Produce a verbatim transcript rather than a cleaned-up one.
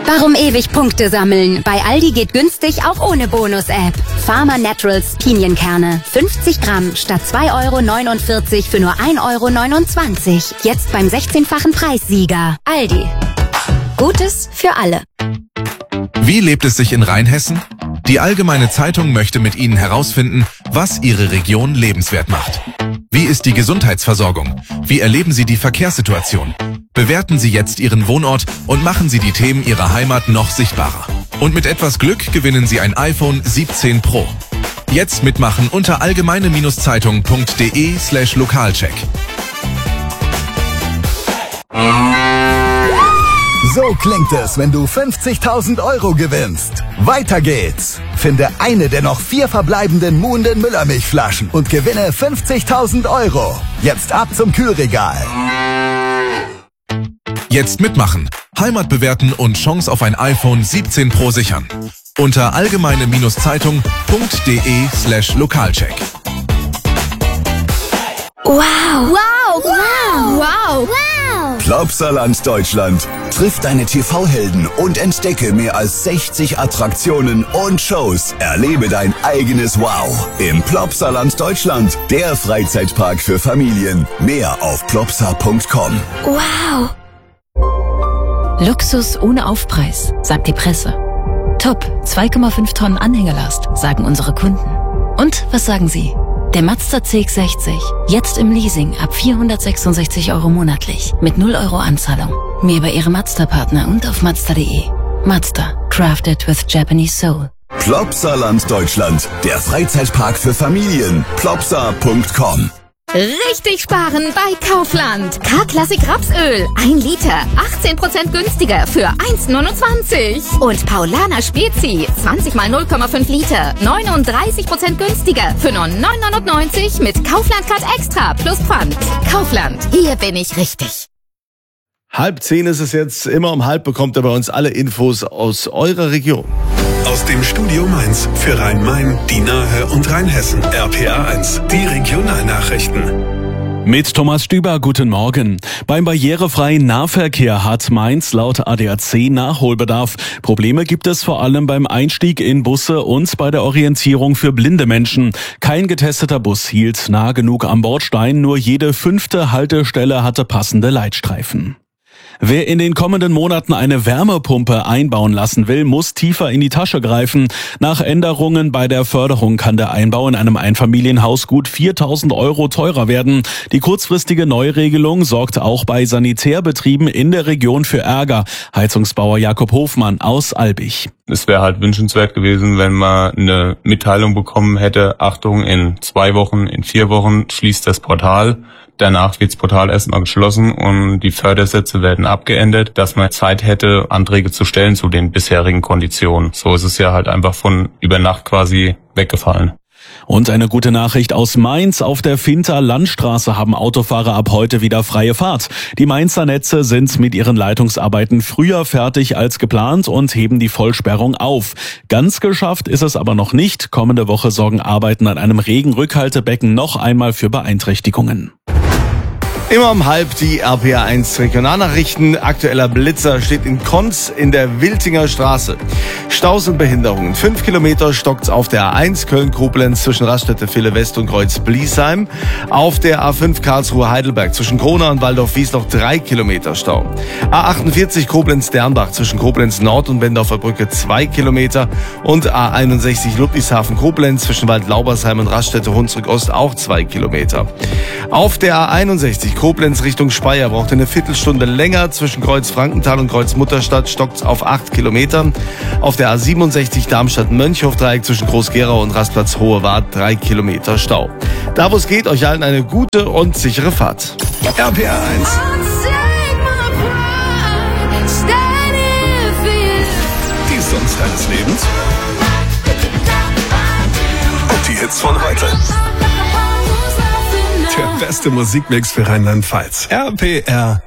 Warum ewig Punkte sammeln? Bei Aldi geht günstig auch ohne Bonus-App. Farmer Naturals Pinienkerne. fünfzig Gramm statt zwei Euro neunundvierzig für nur ein Euro neunundzwanzig. Jetzt beim sechzehnfachen Preissieger. Aldi. Gutes für alle. Wie lebt es sich in Rheinhessen? Die Allgemeine Zeitung möchte mit Ihnen herausfinden, was Ihre Region lebenswert macht. Wie ist die Gesundheitsversorgung? Wie erleben Sie die Verkehrssituation? Bewerten Sie jetzt Ihren Wohnort und machen Sie die Themen Ihrer Heimat noch sichtbarer. Und mit etwas Glück gewinnen Sie ein iPhone siebzehn Pro. Jetzt mitmachen unter allgemeine-zeitung.de slash Lokalcheck. So klingt es, wenn du fünfzigtausend Euro gewinnst. Weiter geht's. Finde eine der noch vier verbleibenden Muhnden Müllermilchflaschen und gewinne fünfzigtausend Euro. Jetzt ab zum Kühlregal. Jetzt mitmachen, Heimat bewerten und Chance auf ein iPhone siebzehn Pro sichern. Unter allgemeine-zeitung.de slash Lokalcheck. Wow! Wow! Wow! Wow! Wow! Plopsaland Deutschland. Triff deine T V-Helden und entdecke mehr als sechzig Attraktionen und Shows. Erlebe dein eigenes Wow im Plopsaland Deutschland. Der Freizeitpark für Familien. Mehr auf plopsa punkt com. Wow! Luxus ohne Aufpreis, sagt die Presse. Top, zwei Komma fünf Tonnen Anhängerlast, sagen unsere Kunden. Und was sagen Sie? Der Mazda C X sechzig, jetzt im Leasing ab vierhundertsechsundsechzig Euro monatlich, mit null Euro Anzahlung. Mehr bei Ihrem Mazda-Partner und auf mazda punkt de. Mazda, crafted with Japanese soul. Plopsaland Deutschland, der Freizeitpark für Familien. plopsa punkt com. Richtig sparen bei Kaufland. K-Klassik Rapsöl. ein Liter. achtzehn Prozent günstiger für eins neunundzwanzig. Und Paulaner Spezi. zwanzig mal null Komma fünf Liter. neununddreißig Prozent günstiger für nur neun neunundneunzig mit Kaufland Card Extra plus Pfand. Kaufland. Hier bin ich richtig. Halb zehn ist es jetzt. Immer um halb bekommt ihr bei uns alle Infos aus eurer Region. Aus dem Studio Mainz für Rhein-Main, die Nahe und Rheinhessen. R P R eins, die Regionalnachrichten. Mit Thomas Stüber, guten Morgen. Beim barrierefreien Nahverkehr hat Mainz laut A D A C Nachholbedarf. Probleme gibt es vor allem beim Einstieg in Busse und bei der Orientierung für blinde Menschen. Kein getesteter Bus hielt nah genug am Bordstein, nur jede fünfte Haltestelle hatte passende Leitstreifen. Wer in den kommenden Monaten eine Wärmepumpe einbauen lassen will, muss tiefer in die Tasche greifen. Nach Änderungen bei der Förderung kann der Einbau in einem Einfamilienhaus gut viertausend Euro teurer werden. Die kurzfristige Neuregelung sorgt auch bei Sanitärbetrieben in der Region für Ärger. Heizungsbauer Jakob Hofmann aus Albig. Es wäre halt wünschenswert gewesen, wenn man eine Mitteilung bekommen hätte, Achtung, in zwei Wochen, in vier Wochen schließt das Portal. Danach wird das Portal erstmal geschlossen und die Fördersätze werden abgeändert, dass man Zeit hätte, Anträge zu stellen zu den bisherigen Konditionen. So ist es ja halt einfach von über Nacht quasi weggefallen. Und eine gute Nachricht aus Mainz. Auf der Finter Landstraße haben Autofahrer ab heute wieder freie Fahrt. Die Mainzer Netze sind mit ihren Leitungsarbeiten früher fertig als geplant und heben die Vollsperrung auf. Ganz geschafft ist es aber noch nicht. Kommende Woche sorgen Arbeiten an einem Regenrückhaltebecken noch einmal für Beeinträchtigungen. Immer um halb die R P R eins Regionalnachrichten. Aktueller Blitzer steht in Konz in der Wiltinger Straße. Staus und Behinderungen. Fünf Kilometer stockt's auf der A eins Köln-Koblenz zwischen Raststätte Ville West und Kreuz-Bliesheim. Auf der A fünf Karlsruhe-Heidelberg zwischen Krona und Waldorf-Wies noch drei Kilometer Stau. A achtundvierzig Koblenz-Dernbach zwischen Koblenz Nord und Wendorfer Brücke zwei Kilometer. Und A einundsechzig Ludwigshafen-Koblenz zwischen Waldlaubersheim und Raststätte Hunsrück Ost auch zwei Kilometer. Auf der A einundsechzig Koblenz Richtung Speyer braucht eine Viertelstunde länger. Zwischen Kreuz Frankenthal und Kreuz Mutterstadt stockt's auf acht Kilometern. Auf der A siebenundsechzig Darmstadt-Mönchhof-Dreieck zwischen Groß-Gerau und Rastplatz Hohe Wart drei Kilometer Stau. Da wo es geht, euch allen eine gute und sichere Fahrt. R P R eins. Die Songs deines Lebens. Und die Hits von heute. Der beste Musikmix für Rheinland-Pfalz. R P R